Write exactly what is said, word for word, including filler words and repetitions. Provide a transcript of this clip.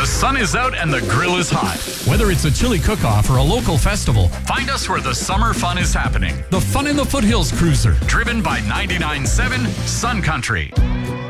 The sun is out and the grill is hot. Whether it's a chili cook-off or a local festival, Find us where the summer fun is happening. the Fun in the Foothills Cruiser. Driven by ninety-nine point seven Sun Country.